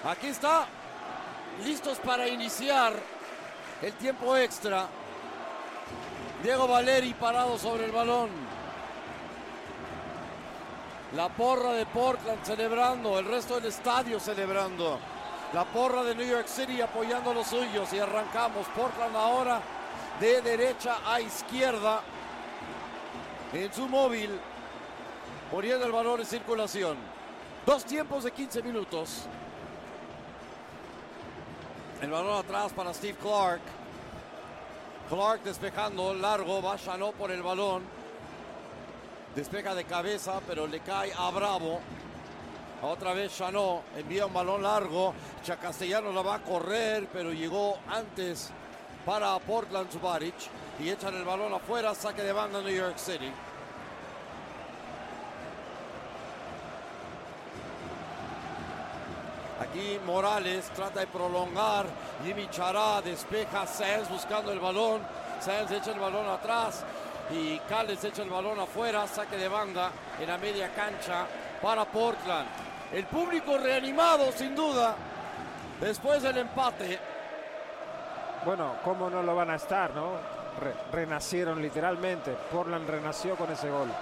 Aquí está, listos para iniciar el tiempo extra. Diego Valeri parado sobre el balón. La porra de Portland celebrando, el resto del estadio celebrando. La porra de New York City apoyando a los suyos y arrancamos. Portland ahora de derecha a izquierda en su móvil, poniendo el balón en circulación. 2 tiempos de 15 minutos. El balón atrás para Steve Clark. Clark despejando largo, va Chanot por el balón. Despeja de cabeza, pero le cae a Bravo. Otra vez Chanot envía un balón largo. Castellanos la va a correr, pero llegó antes para Portland Zubaric. Y echan el balón afuera, saque de banda New York City. Aquí Morales trata de prolongar. Jimmy Chará despeja. Sands buscando el balón. Sands echa el balón atrás. Y Cales echa el balón afuera. Saque de banda en la media cancha para Portland. El público reanimado sin duda después del empate. Bueno, ¿cómo no lo van a estar, no? Renacieron literalmente. Portland renació con ese gol.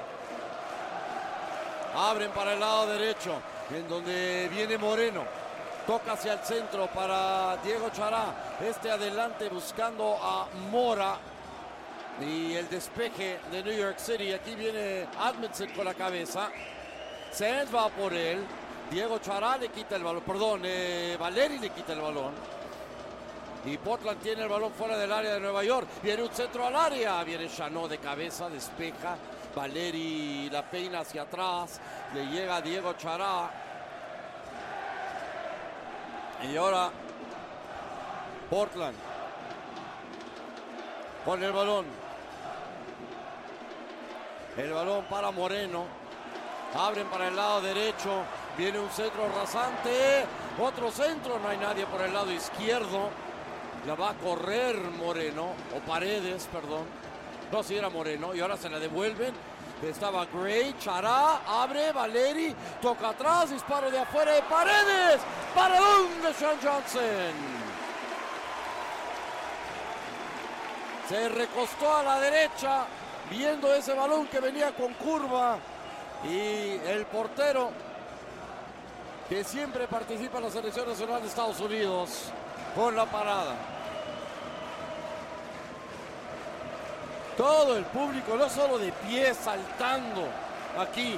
Abren para el lado derecho, en donde viene Moreno. Toca hacia el centro para Diego Chará. Adelante buscando a Mora. Y el despeje de New York City. Aquí viene Edmondson con la cabeza. Sands va por él. Diego Chará le quita el balón. Perdón, Valeri le quita el balón. Y Portland tiene el balón fuera del área de Nueva York. Viene un centro al área. Viene Chanot de cabeza, despeja. Valeri la peina hacia atrás. Le llega a Diego Chará. Y ahora Portland con el balón. El balón para Moreno. Abren para el lado derecho. Viene un centro rasante. Otro centro. No hay nadie por el lado izquierdo. La va a correr Moreno. O Paredes, perdón. No, si era Moreno. Y ahora se la devuelven. Estaba Gray. Chará. Abre. Valeri. Toca atrás. Disparo de afuera de Paredes. Paredón de Sean Johnson. Se recostó a la derecha. Viendo ese balón que venía con curva. Y el portero, que siempre participa en la selección nacional de Estados Unidos, con la parada. Todo el público, no solo de pie, saltando aquí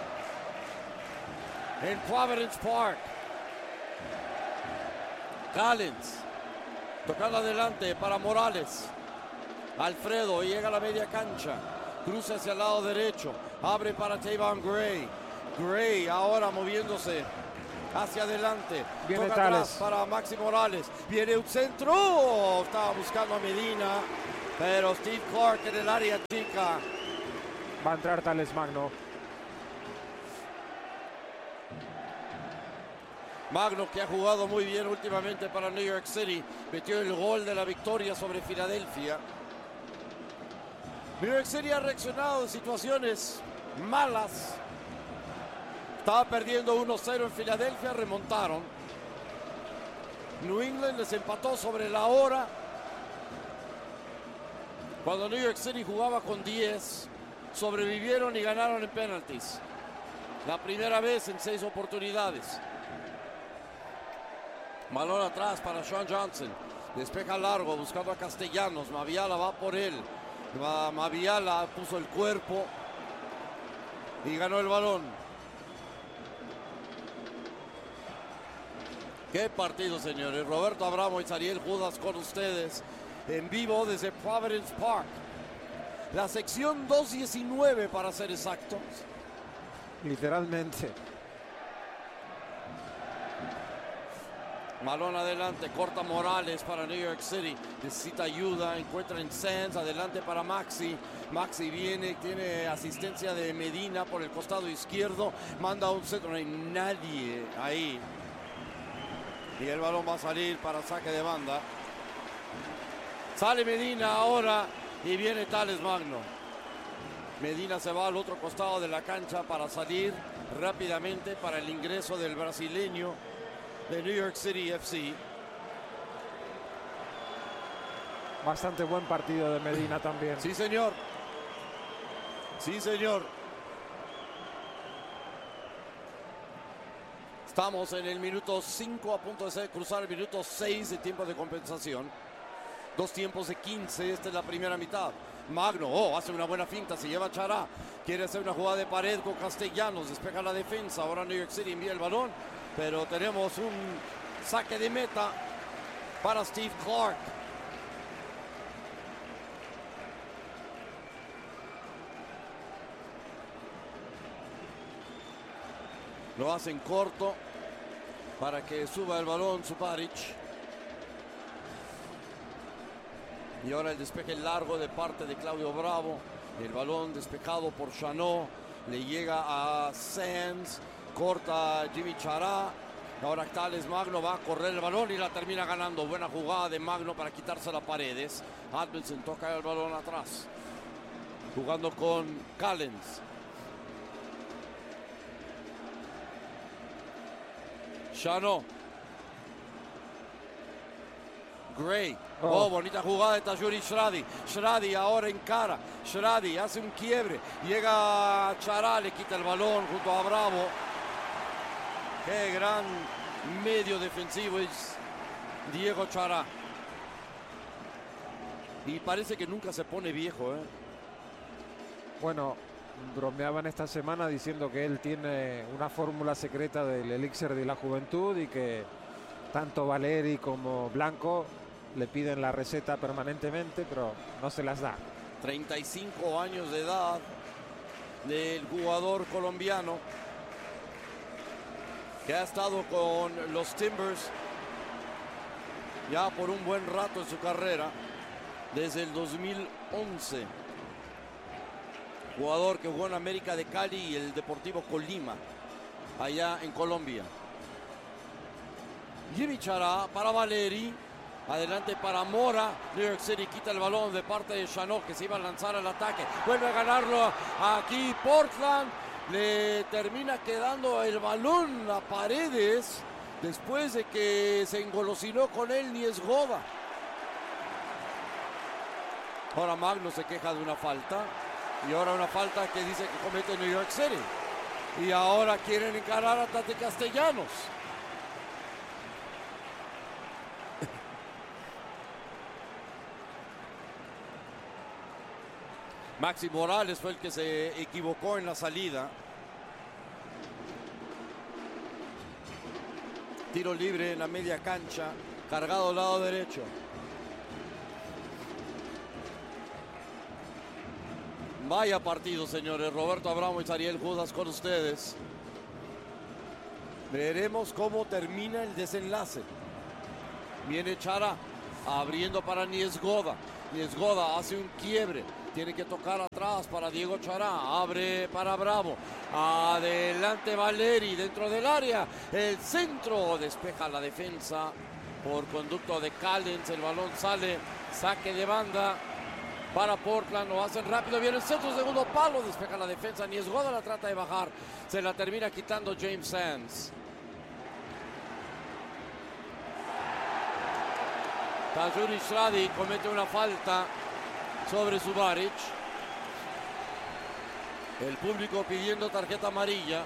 en Providence Park. Callens tocando adelante para Morales. Alfredo llega a la media cancha. Cruza hacia el lado derecho. Abre para Tavon Gray. Gray ahora moviéndose hacia adelante. Viene Toca Tales atrás para Maxi Morales. Viene un centro. Estaba buscando a Medina. Pero Steve Clark en el área chica. Va a entrar Tales Magno. Magno, que ha jugado muy bien últimamente para New York City. Metió el gol de la victoria sobre Filadelfia. New York City ha reaccionado en situaciones malas. Estaba perdiendo 1-0 en Filadelfia, remontaron. New England les empató sobre la hora. Cuando New York City jugaba con 10, sobrevivieron y ganaron en penalties. La primera vez en 6 oportunidades. Balón atrás para Sean Johnson. Despeja largo buscando a Castellanos. Maviala va por él. Maviala puso el cuerpo y ganó el balón. Qué partido, señores. Roberto Abramo y Ariel Judas con ustedes en vivo desde Providence Park. La sección 219 para ser exactos. Literalmente. Balón adelante, corta Morales para New York City. Necesita ayuda, encuentra en Sands, adelante para Maxi. Maxi viene, tiene asistencia de Medina por el costado izquierdo. Manda un centro, no hay nadie ahí. Y el balón va a salir para saque de banda. Sale Medina ahora y viene Tales Magno. Medina se va al otro costado de la cancha para salir rápidamente para el ingreso del brasileño de New York City FC. Bastante buen partido de Medina también. Sí, señor. Sí, señor. Estamos en el minuto 5, a punto de cruzar el minuto 6 de tiempo de compensación. 2 tiempos de 15, esta es la primera mitad. Magno, hace una buena finta, se lleva Chará. Quiere hacer una jugada de pared con Castellanos, despeja la defensa. Ahora New York City envía el balón, pero tenemos un saque de meta para Steve Clark. Lo hacen corto para que suba el balón Subaric. Y ahora el despeje largo de parte de Claudio Bravo. El balón despejado por Chanot. Le llega a Sands. Corta Jimmy Chará. Ahora Tales Magno va a correr el balón y la termina ganando. Buena jugada de Magno para quitarse las paredes. Admelsen toca el balón atrás. Jugando con Callens. Chanot. Gray. Bonita jugada de Tajuri Shradi. Shradi ahora encara. Shradi hace un quiebre. Llega Chará, le quita el balón junto a Bravo. Qué gran medio defensivo es Diego Chará. Y parece que nunca se pone viejo, Bueno, bromeaban esta semana diciendo que él tiene una fórmula secreta del elixir de la juventud y que tanto Valeri como Blanco le piden la receta permanentemente, pero no se las da. 35 años de edad del jugador colombiano que ha estado con los Timbers ya por un buen rato en su carrera, desde el 2011. Jugador que jugó en América de Cali y el Deportivo Colima, allá en Colombia. Jimmy Chará para Valeri. Adelante para Mora. New York City quita el balón de parte de Chanot, que se iba a lanzar al ataque. Vuelve a ganarlo aquí Portland. Le termina quedando el balón a Paredes después de que se engolosinó con él Niezgoda. Ahora Magno se queja de una falta. Y ahora una falta que dice que comete New York City. Y ahora quieren encarar a Tate Castellanos. Maxi Morales fue el que se equivocó en la salida. Tiro libre en la media cancha, cargado al lado derecho. Vaya partido, señores. Roberto Abramo y Ariel Judas con ustedes. Veremos cómo termina el desenlace. Viene Chará abriendo para Niezgoda. Niezgoda hace un quiebre. Tiene que tocar atrás para Diego Chará. Abre para Bravo. Adelante Valeri dentro del área. El centro despeja la defensa por conducto de Callens. El balón sale. Saque de banda para Portland. Lo hacen rápido. Viene el centro, segundo palo. Despeja la defensa. Niezgoda la trata de bajar. Se la termina quitando James Sands. Tajuri Shradi comete una falta sobre Subaric. El público pidiendo tarjeta amarilla.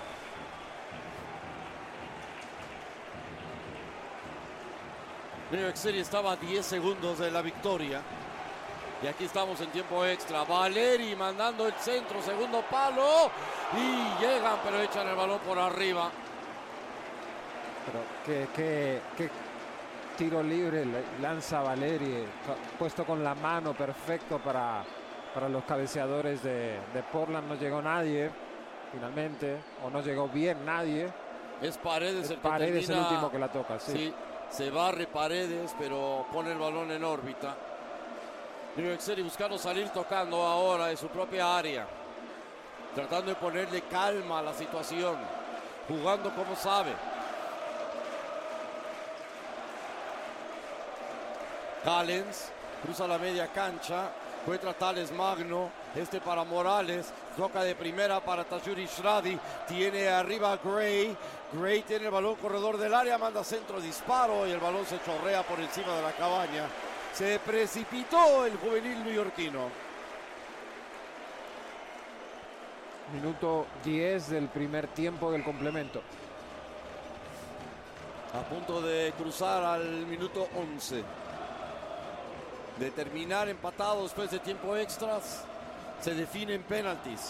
New York City estaba a 10 segundos de la victoria. Y aquí estamos en tiempo extra. Valeri mandando el centro, segundo palo. Y llegan, pero echan el balón por arriba. Pero qué tiro libre lanza Valeri, puesto con la mano, perfecto para los cabeceadores de Portland. No llegó nadie finalmente, o no llegó bien nadie. Es Paredes el que Paredes termina, el último que la toca, sí. Sí, se barre Paredes, pero pone el balón en órbita. New York City buscando salir tocando ahora de su propia área, tratando de ponerle calma a la situación, jugando como sabe. Callens cruza la media cancha, encuentra Tales Magno, Este para Morales. Toca de primera para Tajouri Shradi. Tiene arriba a Gray. Gray tiene el balón corredor del área. Manda centro, disparo y el balón se chorrea por encima de la cabaña. Se precipitó el juvenil neoyorquino. Minuto 10 del primer tiempo del complemento. A punto de cruzar al minuto 11. De terminar empatado después de tiempo extras, se definen penaltis.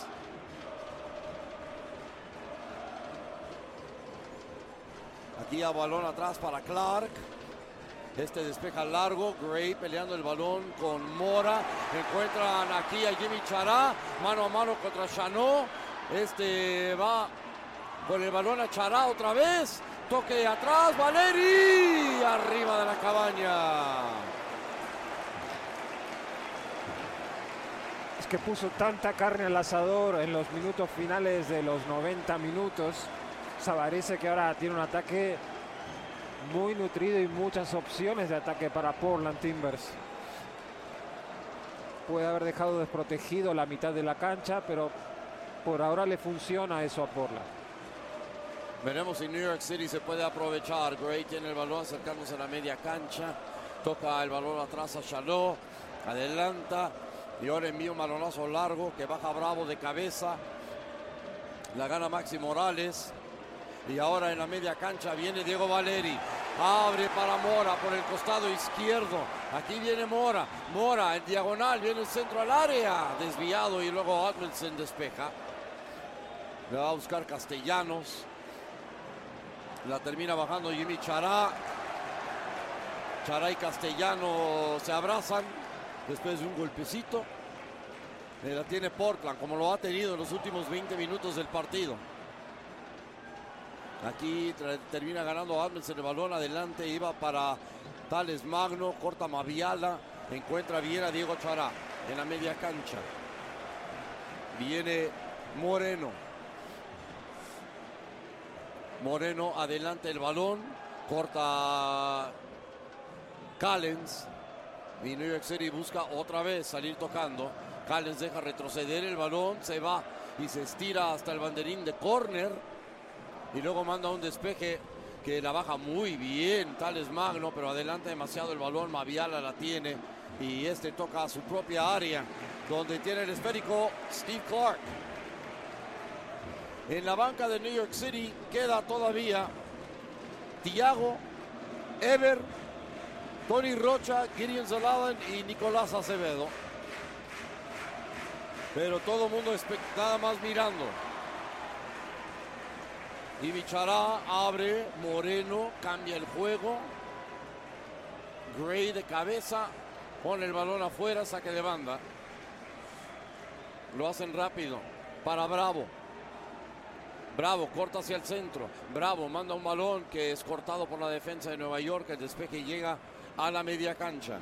Aquí a balón atrás para Clark. Este despeja largo. Gray peleando el balón con Mora. Encuentran aquí a Yimi Chará. Mano a mano contra Chanot. Este va con el balón a Chará otra vez. Toque de atrás. Valeri. Arriba de la cabaña. Es que puso tanta carne al asador en los minutos finales de los 90 minutos. Savarese, que ahora tiene un ataque muy nutrido y muchas opciones de ataque para Portland Timbers. Puede haber dejado desprotegido la mitad de la cancha, pero por ahora le funciona eso a Portland. Veremos si New York City se puede aprovechar. Gray tiene el balón acercándose a la media cancha. Toca el balón atrás a Chanot. Adelanta. Y ahora envía un balonazo largo que baja Bravo de cabeza. La gana Maxi Morales. Y ahora en la media cancha viene Diego Valeri. Abre para Mora por el costado izquierdo. Aquí viene Mora. Mora en diagonal. Viene el centro al área. Desviado y luego Admelsen despeja. Le va a buscar Castellanos. La termina bajando Yimi Chará. Chará y Castellanos se abrazan después de un golpecito. La tiene Portland, como lo ha tenido en los últimos 20 minutos del partido. Aquí termina ganando Admelsen el balón. Adelante iba para Tales Magno. Corta Maviala. Encuentra bien a Diego Chará en la media cancha. Viene Moreno. Moreno adelante el balón. Corta Callens. Y New York City busca otra vez salir tocando. Callens deja retroceder el balón. Se va y se estira hasta el banderín de córner. Y luego manda un despeje que la baja muy bien Tales Magno, pero adelanta demasiado el balón. Maviala la tiene y este toca a su propia área, donde tiene el esférico Steve Clark. En la banca de New York City queda todavía Thiago, Ever, Tony Rocha, Gideon Zaladan y Nicolás Acevedo. Pero todo el mundo nada más mirando. Y Bichará abre, Moreno cambia el juego. Gray de cabeza, pone el balón afuera, saque de banda. Lo hacen rápido para Bravo. Bravo corta hacia el centro. Bravo manda un balón que es cortado por la defensa de Nueva York. El despeje llega a la media cancha.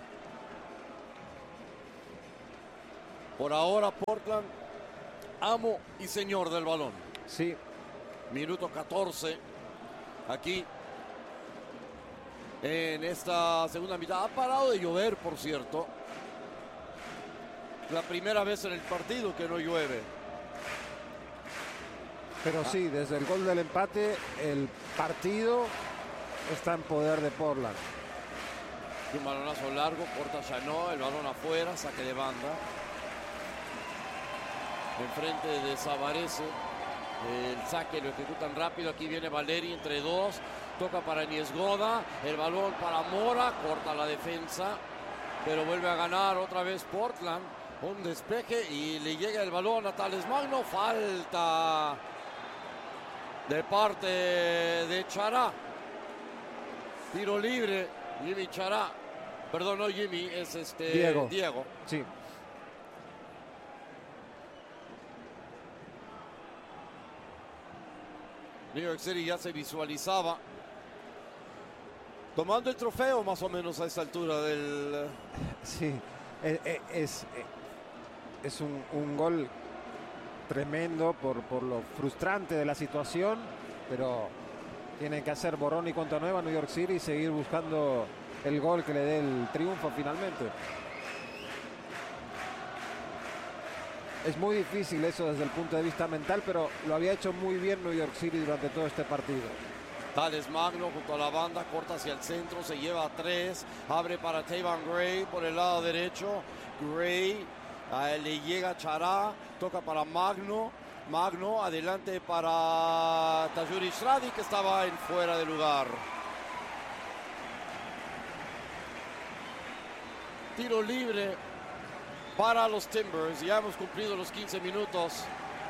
Por ahora Portland, amo y señor del balón. Sí. Minuto 14. Aquí en esta segunda mitad. Ha parado de llover, por cierto. La primera vez en el partido que no llueve. Pero sí, desde el gol del empate, el partido está en poder de Portland. Un balonazo largo, corta Chanot, el balón afuera, saque de banda. Enfrente de Savarese. El saque lo ejecutan rápido. Aquí viene Valeri entre dos. Toca para Niesgoda. El balón para Mora. Corta la defensa. Pero vuelve a ganar otra vez Portland. Un despeje y le llega el balón a Tales Magno. Falta de parte de Chará. Tiro libre. Jimmy Chará. Perdón, no Jimmy, es Diego. Sí. New York City ya se visualizaba tomando el trofeo más o menos a esta altura del... Sí, es un gol tremendo por lo frustrante de la situación, pero tienen que hacer borrón y cuenta nueva New York City y seguir buscando el gol que le dé el triunfo finalmente. es muy difícil eso desde el punto de vista mental, pero lo había hecho muy bien New York City durante todo este partido. Tales Magno junto a la banda, corta hacia el centro, se lleva a 3, abre para Taven Gray por el lado derecho. Gray le llega Chará, toca para Magno. Magno adelante para Tajouri Shradi, que estaba en fuera de lugar. Tiro libre para los Timbers. Ya hemos cumplido los 15 minutos.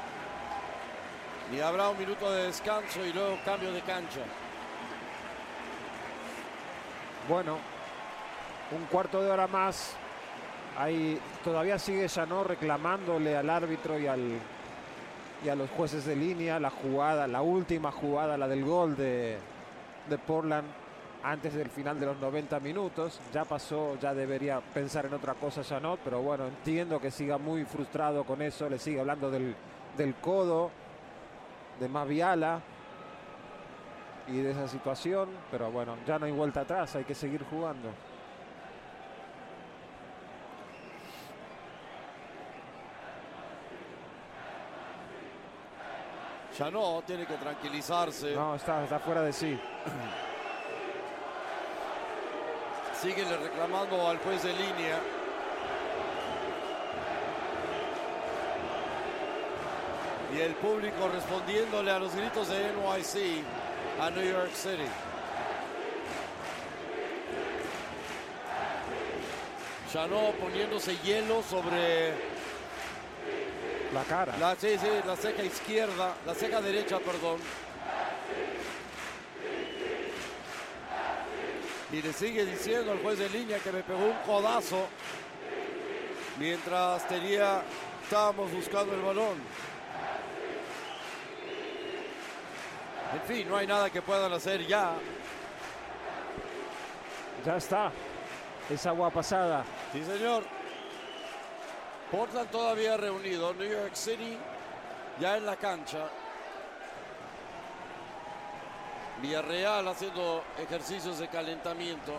Y habrá un minuto de descanso y luego cambio de cancha. Bueno, un cuarto de hora más. Ahí todavía sigue Chanot reclamándole al árbitro y a los jueces de línea la jugada, la última jugada, la del gol de Portland antes del final de los 90 minutos. Ya pasó, ya debería pensar en otra cosa Chanot, pero bueno, entiendo que siga muy frustrado con eso. Le sigue hablando del codo de Maviala y de esa situación, pero bueno, ya no hay vuelta atrás, hay que seguir jugando. Chanot tiene que tranquilizarse. No, está fuera de sí. Sigue reclamando al juez de línea. Y el público respondiéndole a los gritos de NYC a New York City. Chanot poniéndose hielo sobre la cara. La ceja izquierda, la ceja derecha, perdón. Y le sigue diciendo al juez de línea que me pegó un codazo mientras estábamos buscando el balón. En fin, no hay nada que puedan hacer ya. Ya está. Es agua pasada. Sí, señor. Portland todavía reunido. New York City ya en la cancha. Villarreal haciendo ejercicios de calentamiento.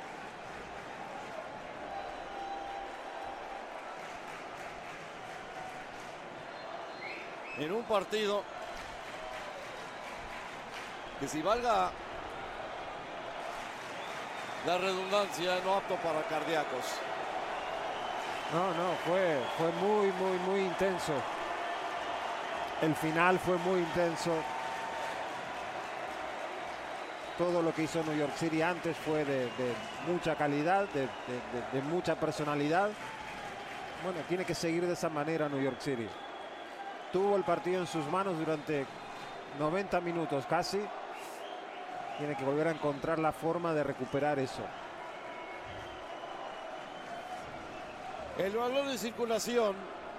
En un partido que, si valga la redundancia, no apto para cardíacos. No, fue muy intenso. El final fue muy intenso. Todo lo que hizo New York City antes fue de mucha calidad, de mucha personalidad. Bueno, tiene que seguir de esa manera New York City. Tuvo el partido en sus manos durante 90 minutos casi. Tiene que volver a encontrar la forma de recuperar eso. El balón de circulación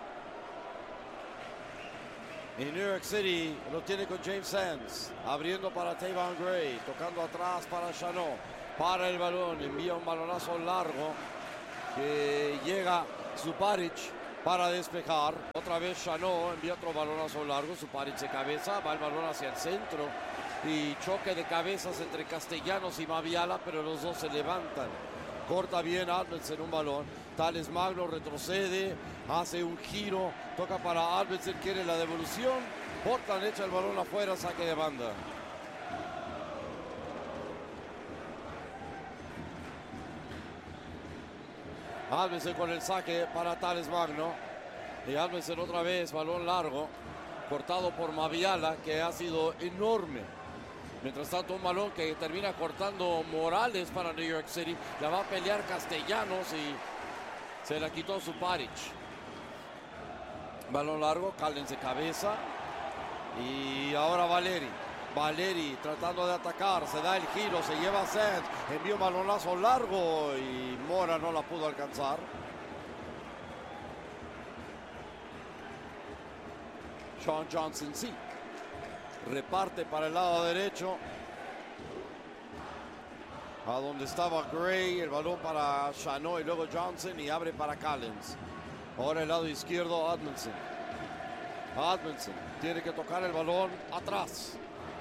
en New York City lo tiene con James Sands, abriendo para Taven Gray, tocando atrás para Chanot, para el balón, envía un balonazo largo que llega Suparic para despejar. Otra vez Chanot envía otro balonazo largo, Suparic de cabeza, va el balón hacia el centro y choque de cabezas entre Castellanos y Maviala, pero los dos se levantan. Corta bien Albelsen un balón. Tales Magno retrocede, hace un giro, toca para Albelsen, quiere la devolución. Portland echa el balón afuera, saque de banda. Albelsen con el saque para Tales Magno. Y Albelsen otra vez, balón largo, cortado por Maviala, que ha sido enorme. Mientras tanto, un balón que termina cortando Morales para New York City. La va a pelear Castellanos y se la quitó Suparic. Balón largo, Callens de cabeza. Y ahora Valeri tratando de atacar. Se da el giro, se lleva a Sands. Envía un balonazo largo y Mora no la pudo alcanzar. Sean Johnson sí. Reparte para el lado derecho. A donde estaba Gray. El balón para Chanot y luego Johnson. Y abre para Callens. Ahora el lado izquierdo Edmondson. Tiene que tocar el balón atrás.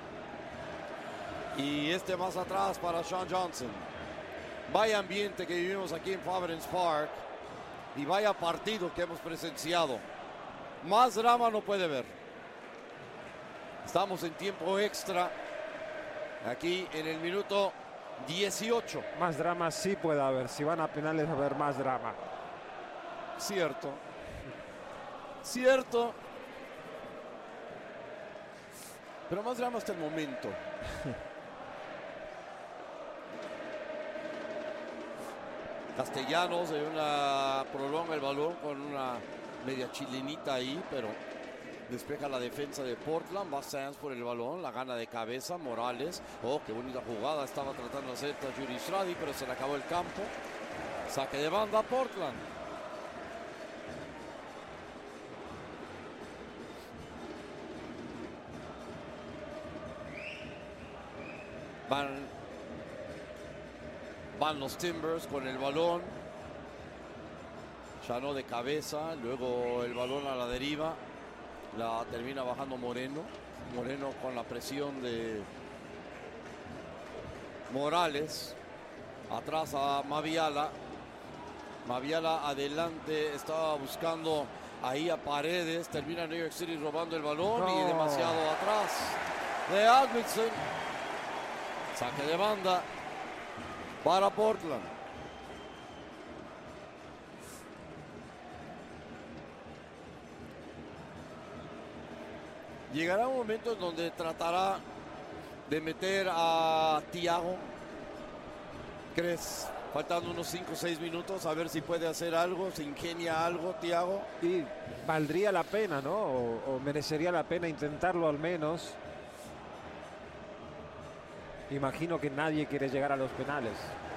Y más atrás para Sean Johnson. Vaya ambiente que vivimos aquí en Providence Park. Y vaya partido que hemos presenciado. Más drama no puede haber. Estamos en tiempo extra. Aquí en el minuto 18. Más drama sí puede haber. Si van a penales va a haber más drama. Cierto. Cierto. Pero más drama hasta el momento. Castellanos de una prolonga el balón con una media chilenita ahí, pero despeja la defensa de Portland. Va Sands por el balón, la gana de cabeza. Morales, oh, qué bonita jugada estaba tratando de hacer Tajouri Shradi, pero se le acabó el campo. Saque de banda Portland. Van los Timbers con el balón. Chanó de cabeza, luego el balón a la deriva. La termina bajando Moreno. Moreno con la presión de Morales. Atrás a Maviala. Maviala adelante, estaba buscando ahí a Paredes. Termina New York City robando el balón y demasiado atrás de Admison. Saque de banda para Portland. Llegará un momento en donde tratará de meter a Thiago. ¿Crees? Faltando unos 5 o 6 minutos, a ver si puede hacer algo, se ingenia algo Thiago. Y valdría la pena, ¿no? O merecería la pena intentarlo al menos. Imagino que nadie quiere llegar a los penales.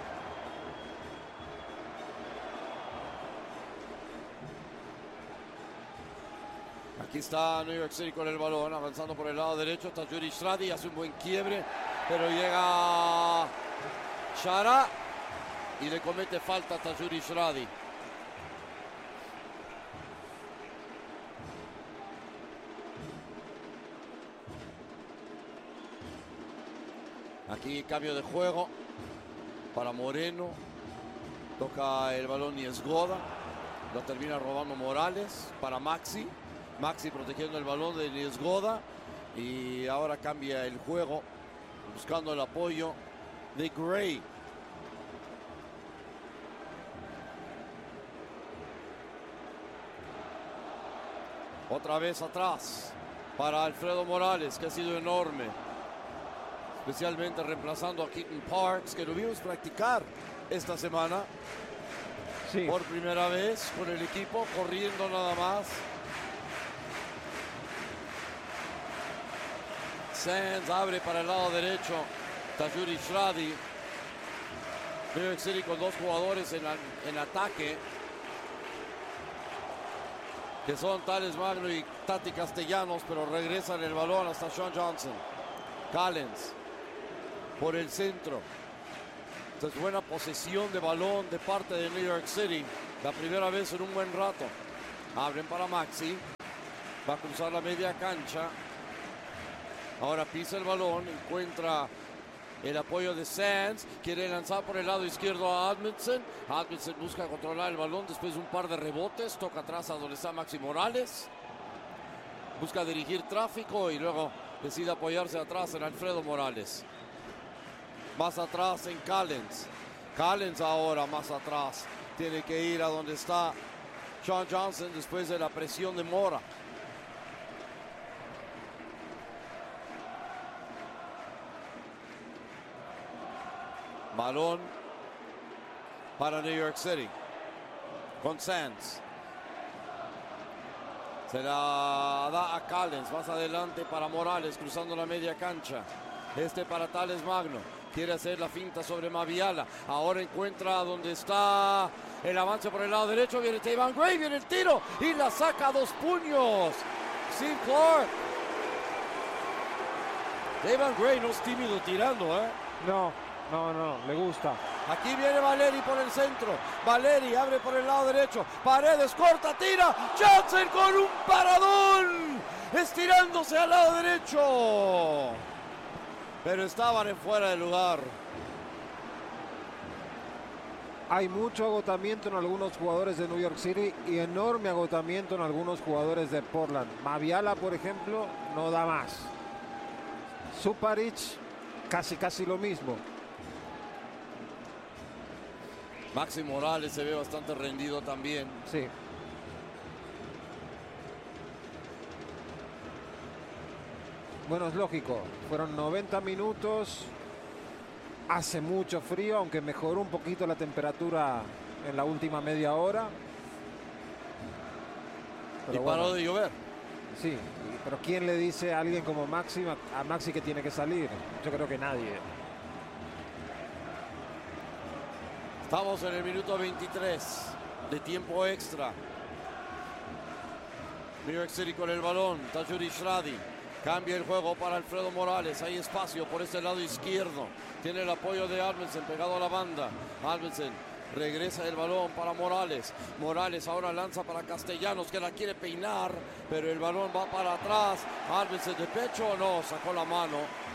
Aquí está New York City con el balón, avanzando por el lado derecho. Está Tajouri Shradi, hace un buen quiebre, pero llega Chara y le comete falta a Tajouri Shradi. Aquí cambio de juego para Moreno. Toca el balón y Esgoda. Lo termina robando Morales para Maxi. Maxi protegiendo el balón de Niesgoda. Y ahora cambia el juego, buscando el apoyo de Gray. Otra vez atrás para Alfredo Morales, que ha sido enorme. Especialmente reemplazando a Keaton Parks, que lo vimos practicar esta semana. Sí. Por primera vez con el equipo, corriendo nada más. Sands abre para el lado derecho. Tajouri Shradi. New York City con 2 jugadores en ataque, que son Thales Magno y Tati Castellanos, pero regresan el balón hasta Sean Johnson. Callens por el centro. Entonces, buena posesión de balón de parte de New York City. La primera vez en un buen rato. Abren para Maxi. Va a cruzar la media cancha. Ahora pisa el balón. Encuentra el apoyo de Sands. Quiere lanzar por el lado izquierdo a Admison. Admison busca controlar el balón después de un par de rebotes. Toca atrás a donde está Maxi Morales. Busca dirigir tráfico y luego decide apoyarse atrás en Alfredo Morales. Más atrás en Callens. Callens ahora más atrás. Tiene que ir a donde está Sean Johnson después de la presión de Mora. Balón para New York City. Con Sands. Se la da a Callens. Más adelante para Morales cruzando la media cancha. Para Thales Magno. Quiere hacer la finta sobre Maviala. Ahora encuentra donde está el avance por el lado derecho. Viene Taven Gray, viene el tiro y la saca a 2 puños. Steve Clark. Taven Gray no es tímido tirando, ¿eh? No, le gusta. Aquí viene Valeri por el centro. Valeri abre por el lado derecho. Paredes corta, tira. Johnson con un paradón. Estirándose al lado derecho. Pero estaban en fuera de lugar. Hay mucho agotamiento en algunos jugadores de New York City y enorme agotamiento en algunos jugadores de Portland. Maviala, por ejemplo, no da más. Suparic, casi lo mismo. Maxi Morales se ve bastante rendido también. Sí. Bueno, es lógico. Fueron 90 minutos. Hace mucho frío, aunque mejoró un poquito la temperatura en la última media hora. Pero paró de llover. Sí, pero ¿quién le dice a alguien como Maxi, a Maxi que tiene que salir? Yo creo que nadie. Estamos en el minuto 23 de tiempo extra. New York City con el balón. Tajouri Shradi. Cambia el juego para Alfredo Morales. Hay espacio por este lado izquierdo. Tiene el apoyo de Arvidsson pegado a la banda. Arvidsson regresa el balón para Morales. Morales ahora lanza para Castellanos, que la quiere peinar, pero el balón va para atrás. Arvidsson de pecho, no, sacó la mano.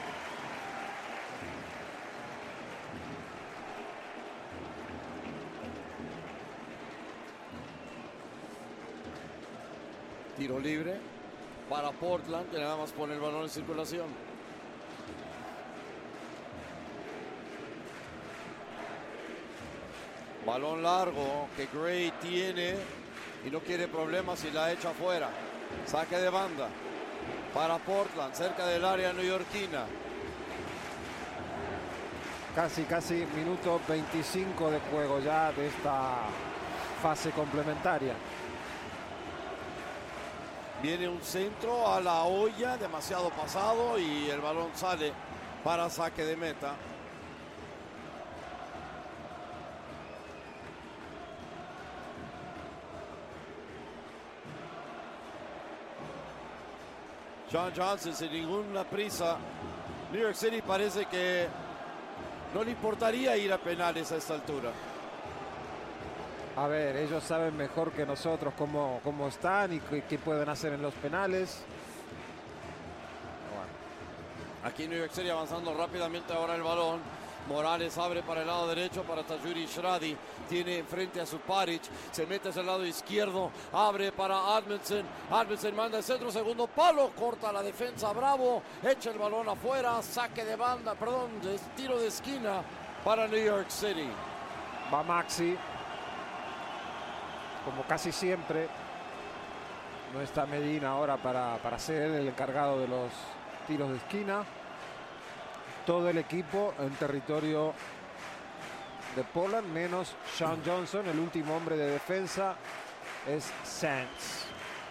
Tiro libre para Portland, que nada más pone el balón en circulación. Balón largo que Gray tiene y no quiere problemas y la echa afuera. Saque de banda para Portland, cerca del área neoyorquina. Casi minuto 25 de juego ya de esta fase complementaria. Viene un centro a la olla, demasiado pasado, y el balón sale para saque de meta. John Johnson sin ninguna prisa. New York City parece que no le importaría ir a penales a esta altura. A ver, ellos saben mejor que nosotros cómo están y qué pueden hacer en los penales. Bueno. Aquí New York City avanzando rápidamente ahora el balón. Morales abre para el lado derecho para Tajouri Shradi. Tiene enfrente a Suparic. Se mete hacia el lado izquierdo. Abre para Arvidsson. Arvidsson manda el centro, segundo palo. Corta la defensa. Bravo. Echa el balón afuera. Saque de banda. Perdón, tiro de esquina para New York City. Va Maxi. Como casi siempre. No está Medina ahora para ser el encargado de los tiros de esquina. Todo el equipo en territorio de Portland, menos Sean Johnson, el último hombre de defensa es Sands.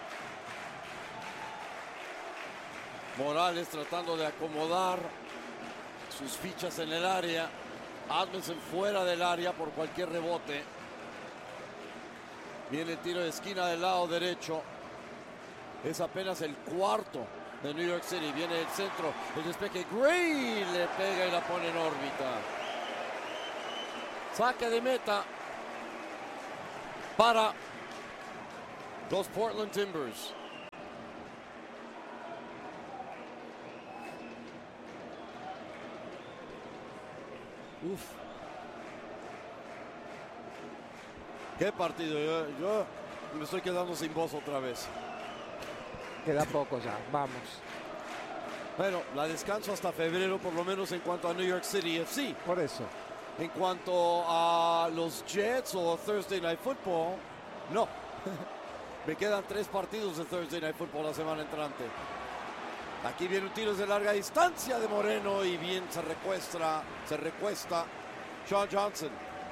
Morales tratando de acomodar sus fichas en el área. Arvidsson fuera del área por cualquier rebote. Viene el tiro de esquina del lado derecho. Es apenas el cuarto de New York City. Viene el centro, el despeje. Gray le pega y la pone en órbita. Saque de meta para los Portland Timbers. Uf. Qué partido. Yo me estoy quedando sin voz otra vez. Queda poco ya, vamos. Bueno, la descanso hasta febrero, por lo menos en cuanto a New York City FC. Por eso. En cuanto a los Jets o Thursday Night Football, no. Me quedan 3 partidos de Thursday Night Football la semana entrante. Aquí viene un tiro de larga distancia de Moreno y bien se recuesta Sean Johnson.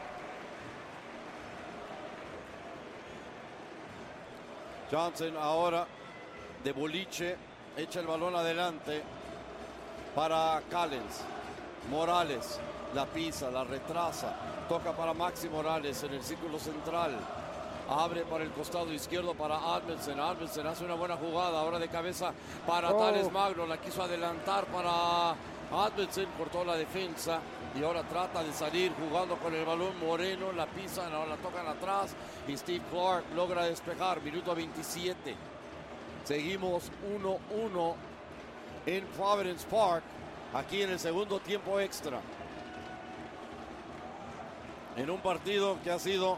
Johnson ahora de boliche, echa el balón adelante para Callens. Morales la pisa, la retrasa, toca para Maxi Morales en el círculo central. Abre para el costado izquierdo para Arvidsson. Arvidsson hace una buena jugada, ahora de cabeza para Thales Magno. La quiso adelantar para Arvidsson, cortó la defensa y ahora trata de salir jugando con el balón. Moreno la pisan, ahora la tocan atrás y Steve Clark logra despejar. Minuto 27. Seguimos 1-1 en Providence Park, aquí en el segundo tiempo extra. en un partido que ha sido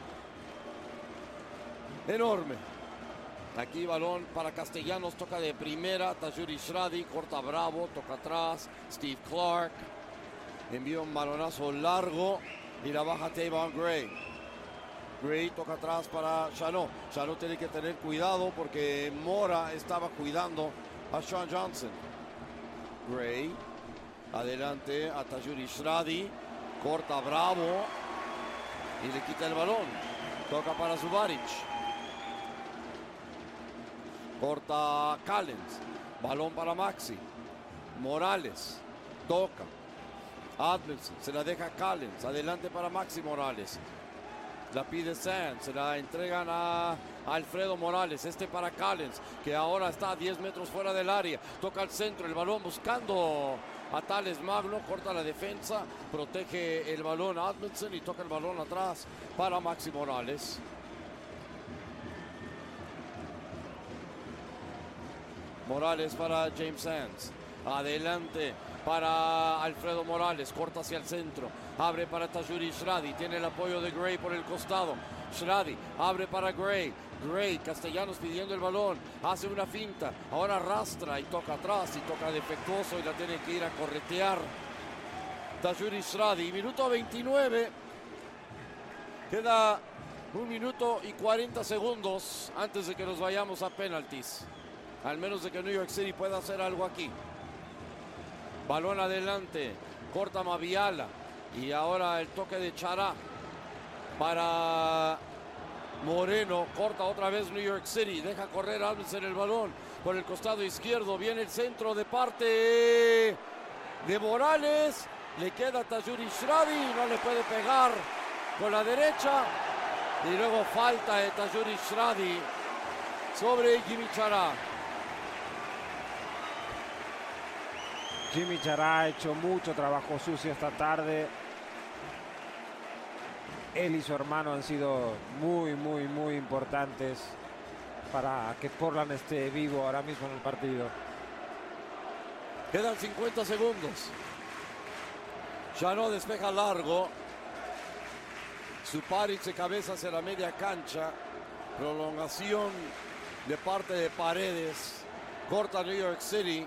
enorme. Aquí balón para Castellanos, toca de primera, Tajouri Shradi, corta Bravo, toca atrás, Steve Clark, envía un balonazo largo y la baja Tavon Gray. Gray toca atrás para Chanot. Chanot tiene que tener cuidado porque Mora estaba cuidando a Sean Johnson. Gray, adelante a Tajouri Shradi, corta Bravo y le quita el balón. Toca para Zubaric. Corta Callens, balón para Maxi. Morales, toca. Admelson, se la deja Callens, adelante para Maxi Morales. La pide Sands, se la entregan a Alfredo Morales, este para Callens, que ahora está a 10 metros fuera del área. Toca al centro, el balón buscando a Thales Magno, corta la defensa, protege el balón a Admelson y toca el balón atrás para Maxi Morales. Morales para James Sands, adelante para Alfredo Morales, corta hacia el centro, abre para Tajouri Shradi, tiene el apoyo de Gray por el costado. Shradi abre para Gray, Castellanos pidiendo el balón, hace una finta, ahora arrastra y toca atrás y toca defectuoso y la tiene que ir a corretear Tajouri Shradi. Minuto 29, queda 1 minuto y 40 segundos antes de que nos vayamos a penaltis. Al menos de que New York City pueda hacer algo aquí. Balón adelante, corta Maviala. Y ahora el toque de Chará para Moreno. Corta otra vez New York City. Deja correr Alves en el balón. Por el costado izquierdo viene el centro de parte de Morales. Le queda Tajouri Shradi. No le puede pegar con la derecha. Y luego falta de Tajouri Shradi sobre Yimmi Chará. Yimmi Chará ha hecho mucho trabajo sucio esta tarde. Él y su hermano han sido muy importantes para que Portland esté vivo ahora mismo en el partido. Quedan 50 segundos. Chanot despeja largo. Zubaric se cabeza hacia la media cancha. Prolongación de parte de Paredes. Corta New York City.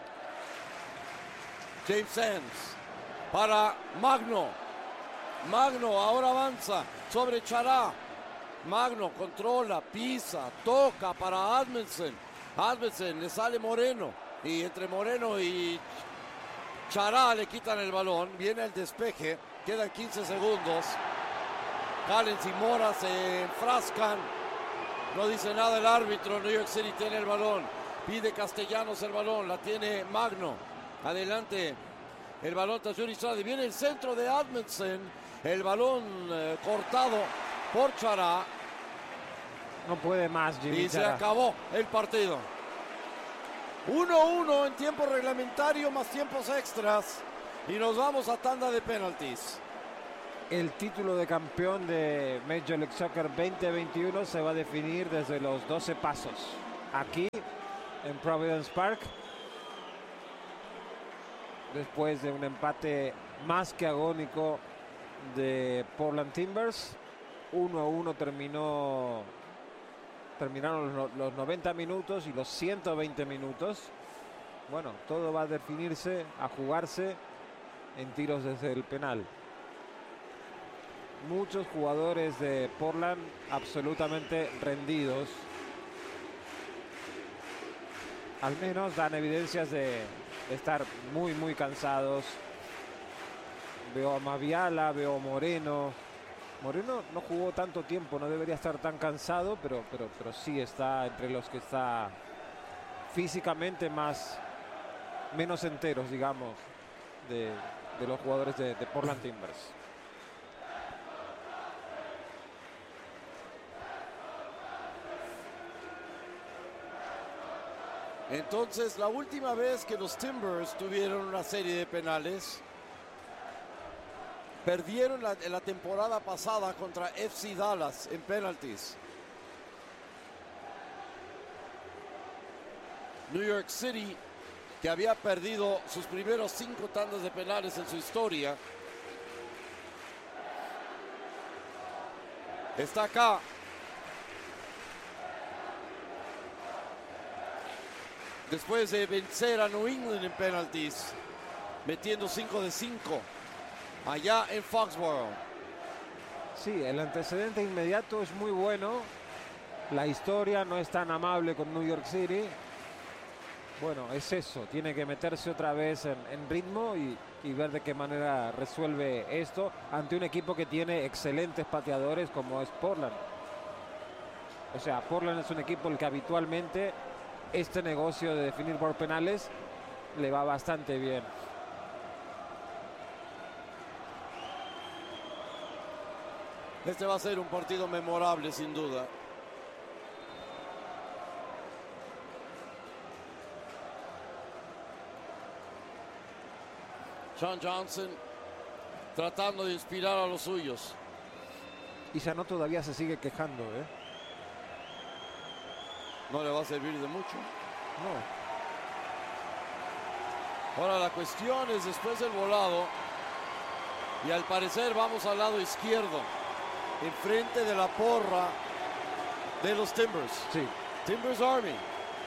James Sands para Magno. Magno ahora avanza sobre Chará. Magno controla, pisa, toca para Admelson. Admelson le sale Moreno. Y entre Moreno y Chará le quitan el balón. Viene el despeje. Quedan 15 segundos. Callens y Mora se enfrascan. No dice nada el árbitro. New York City tiene el balón. Pide Castellanos el balón. La tiene Magno. Adelante el balón Tajouri Shradi. Viene el centro de Admelson. El balón cortado por Chará. No puede más Yimmi Chará. Y se acabó el partido. 1-1 en tiempo reglamentario más tiempos extras. Y nos vamos a tanda de penaltis. El título de campeón de Major League Soccer 2021 se va a definir desde los 12 pasos. Aquí en Providence Park. Después de un empate más que agónico de Portland Timbers. 1-1 terminaron los 90 minutos y los 120 minutos. Bueno, todo va a definirse, a jugarse en tiros desde el penal. Muchos jugadores de Portland absolutamente rendidos. Al menos dan evidencias de estar muy cansados. Veo a Maviala, veo a Moreno. Moreno no jugó tanto tiempo, no debería estar tan cansado, pero sí está entre los que está físicamente menos enteros, digamos, de los jugadores de Portland Timbers. Entonces, la última vez que los Timbers tuvieron una serie de penales, perdieron en la temporada pasada contra FC Dallas en penaltis. New York City, que había perdido sus primeros 5 tandas de penales en su historia, Está acá. Después de vencer a New England en penalties, metiendo 5 de 5 allá en Foxborough. Sí, el antecedente inmediato es muy bueno. La historia no es tan amable con New York City. Bueno, es eso, tiene que meterse otra vez en ritmo y ver de qué manera resuelve esto ante un equipo que tiene excelentes pateadores como es Portland. O sea, Portland es un equipo el que habitualmente este negocio de definir por penales le va bastante bien. Este va a ser un partido memorable sin duda. Sean Johnson tratando de inspirar a los suyos. Y Sano todavía se sigue quejando, ¿eh? No le va a servir de mucho. No. Ahora la cuestión es después del volado. Y al parecer vamos al lado izquierdo. Enfrente de la porra de los Timbers. Sí. Timbers Army.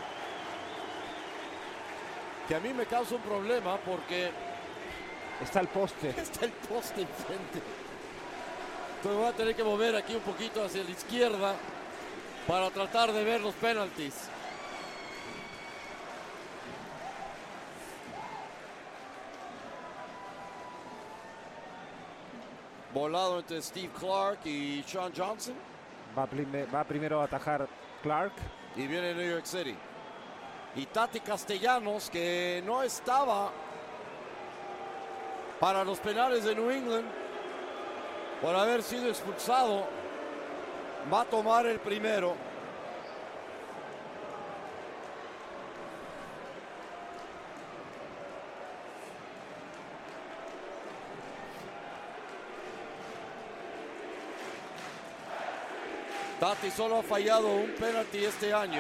Que a mí me causa un problema porque está el poste. Está el poste enfrente. Entonces voy a tener que mover aquí un poquito hacia la izquierda para tratar de ver los penalties. Volado entre Steve Clark y Sean Johnson. Va primero a atajar Clark. Y viene New York City. Y Tati Castellanos, que no estaba para los penales de New England por haber sido expulsado, va a tomar el primero. Tati solo ha fallado un penalti este año.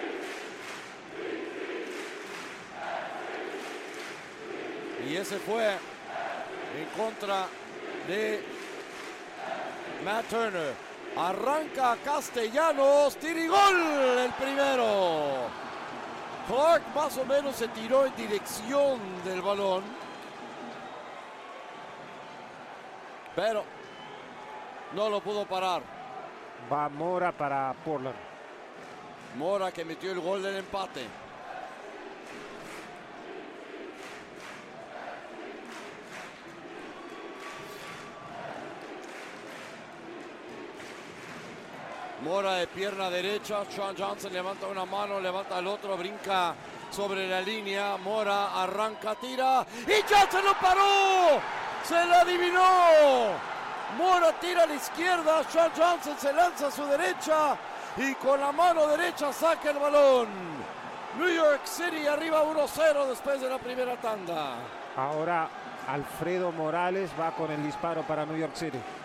Y ese fue en contra de Matt Turner. Arranca Castellanos, tira y gol el primero. Clark más o menos se tiró en dirección del balón, pero no lo pudo parar. Va Mora para Portland. Mora que metió el gol del empate. Mora de pierna derecha. Sean Johnson levanta una mano, levanta el otro, brinca sobre la línea. Mora arranca, tira y Johnson lo paró. Se lo adivinó. Mora tira a la izquierda. Sean Johnson se lanza a su derecha y con la mano derecha saca el balón. New York City arriba 1-0 después de la primera tanda. Ahora Alfredo Morales va con el disparo para New York City.